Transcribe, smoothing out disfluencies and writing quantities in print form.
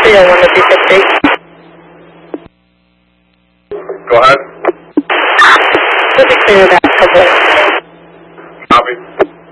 301 to 250. Go ahead. We'll be clear about a couple. Copy.